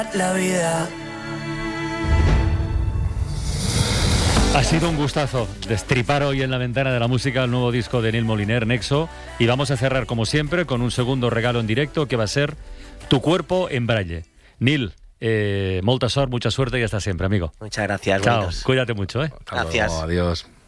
La vida. Ha sido un gustazo destripar hoy en la ventana de la música el nuevo disco de Nil Moliner, Nexo, y vamos a cerrar como siempre con un segundo regalo en directo que va a ser Tu cuerpo en braille. Nil, molta sort, mucha suerte y hasta siempre, amigo. Muchas gracias. Chao, buenos. cuídate mucho, ¿eh? Gracias. Adiós.